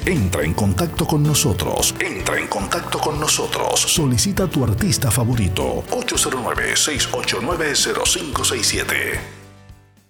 Entra en contacto con nosotros. Solicita tu artista favorito. 809-689-0567.